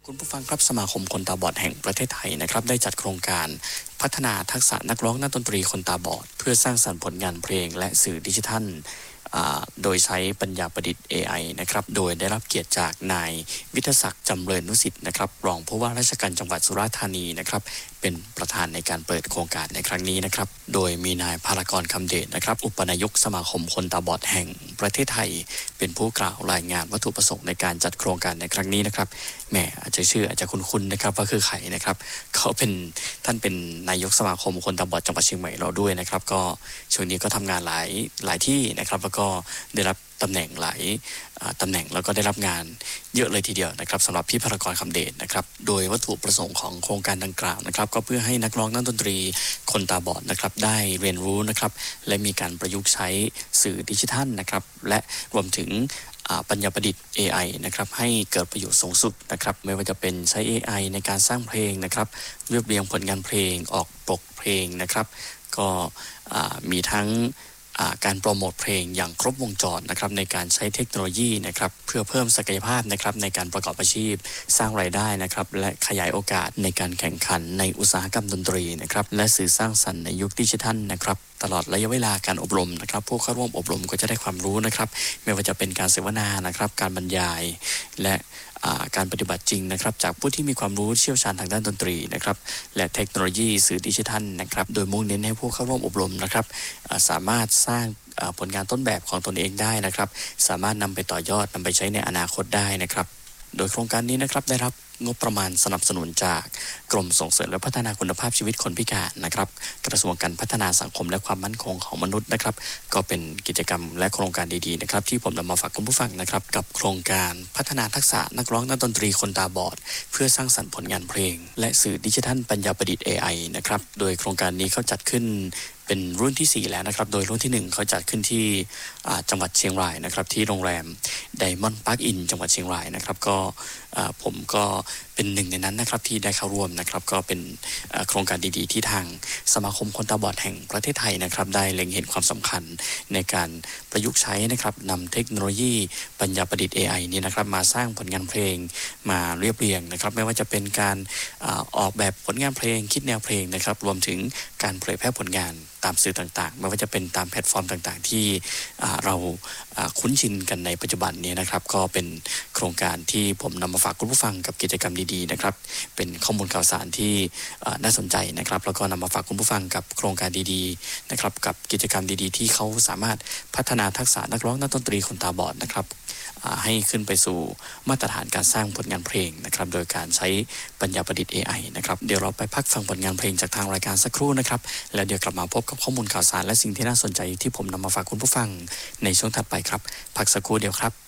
คุณผู้ฟังครับสมาคมคนตาบอดแห่งประเทศไทยนะครับได้จัดโครงการพัฒนาทักษะนักร้องนักดนตรีคนตาบอดเพื่อสร้างสรรค์ผลงานเพลงและสื่อดิจิทัลโดยใช้ปัญญาประดิษฐ์ AI นะครับโดยได้รับเกียรติจากนายวิทยศักดิ์จำเริญนุสิทธิ์นะครับรองผู้ว่าราชการจังหวัดสุราษฎร์ธานีนะครับเป็นประธานในการเปิดโครงการในครั้งนี้นะครับโดยมีนายภารกรคำเดชนะครับอุปนายกสมาคมคนตาบอดแห่งประเทศไทยเป็นผู้กล่าวรายงานวัตถุประสงค์ในการจัดโครงการในครั้งนี้นะครับแหมอาจจะชื่ออาจจะคุ้นๆนะครับว่าคือใครนะครับเขาเป็นท่านเป็นนายกสมาคมคนตาบอดจังหวัดเชียงใหม่เราด้วยนะครับก็ช่วงนี้ก็ทำงานหลายที่นะครับแล้วก็ได้รับตำแหน่งหลายตำแหน่งแล้วก็ได้รับงานเยอะเลยทีเดียวนะครับสำหรับพี่ภารกรคำเดชนะครับโดยวัตถุประสงค์ของโครงการดังกล่าวนะครับก็เพื่อให้นักร้องนักดนตรีคนตาบอดนะครับได้เรียนรู้นะครับและมีการประยุกต์ใช้สื่อดิจิทัลนะครับและรวมถึงปัญญาประดิษฐ์ AI นะครับให้เกิดประโยชน์สูงสุดนะครับไม่ว่าจะเป็นใช้ AI ในการสร้างเพลงนะครับเรียบเรียงผลงานเพลงออกปกเพลงนะครับก็มีทั้งการโปรโมทเพลงอย่างครบวงจรนะครับในการใช้เทคโนโลยีนะครับเพื่อเพิ่มศักยภาพนะครับในการประกอบอาชีพสร้างรายได้นะครับและขยายโอกาสในการแข่งขันในอุตสาหกรรมดนตรีนะครับและสื่อสร้างสรรค์ในยุคดิจิทัลนะครับตลอดระยะเวลาการอบรมนะครับผู้เข้าร่วมอบรมก็จะได้ความรู้นะครับไม่ว่าจะเป็นการเสวนานะครับการบรรยายและการปฏิบัติจริงนะครับจากผู้ที่มีความรู้เชี่ยวชาญทางด้านดนตรีนะครับและเทคโนโลยีสื่อดิจิทัลนะครับโดยมุ่งเน้นให้ผู้เข้าร่วมอบรมนะครับสามารถสร้างผลงานต้นแบบของตนเองได้นะครับสามารถนำไปต่อยอดนำไปใช้ในอนาคตได้นะครับโดยโครงการนี้นะครับได้รับงบประมาณสนับสนุนจากกรมส่งเสริมและพัฒนาคุณภาพชีวิตคนพิการนะครับกระทรวงการพัฒนาสังคมและความมั่นคงของมนุษย์นะครับก็เป็นกิจกรรมและโครงการดีๆนะครับที่ผมนำมาฝากคุณผู้ฟังนะครับกับโครงการพัฒนาทักษะนักร้องนักดนตรีคนตาบอดเพื่อสร้างสรรค์ผลงานเพลงและสื่อดิจิทัลปัญญาประดิษฐ์ AI นะครับโดยโครงการนี้เขาจัดขึ้นเป็นรุ่นที่4แล้วนะครับโดยรุ่นที่1เขาจัดขึ้นที่จังหวัดเชียงรายนะครับที่โรงแรม Diamond Park Inn จังหวัดเชียงรายนะครับก็ผมก็เป็นหนึ่งในนั้นนะครับที่ได้เข้าร่วมนะครับก็เป็นโครงการดีๆที่ทางสมาคมคนตาบอดแห่งประเทศไทยนะครับได้เล็งเห็นความสำคัญในการประยุกต์ใช้นะครับนำเทคโนโลยีปัญญาประดิษฐ์ AI นี้นะครับมาสร้างผลงานเพลงมาเรียบเรียงนะครับไม่ว่าจะเป็นการออกแบบผลงานเพลงคิดแนวเพลงนะครับรวมถึงการเผยแพร่ผลงานตามสื่อต่างๆไม่ว่าจะเป็นตามแพลตฟอร์มต่างๆที่เราคุ้นชินกันในปัจจุบันนี้นะครับก็เป็นโครงการที่ผมนำมาฝากคุณผู้ฟังกับกิจกรรมดีๆนะครับเป็นข้อมูลข่าวสารที่น่าสนใจนะครับแล้วก็นำมาฝากคุณผู้ฟังกับโครงการดีๆนะครับกับกิจกรรมดีๆที่เขาสามารถพัฒนาทักษะนักร้องนักดนตรีคนตาบอดนะครับให้ขึ้นไปสู่มาตรฐานการสร้างผลงานเพลงนะครับโดยการใช้ปัญญาประดิษฐ์ AI นะครับเดี๋ยวเราไปพักฟังผลงานเพลงจากทางรายการสักครู่นะครับแล้วเดี๋ยวกลับมาพบกับข้อมูลข่าวสารและสิ่งที่น่าสนใจที่ผมนำมาฝากคุณผู้ฟังในช่วงถัดไปครับพักสักครู่เดียวครับ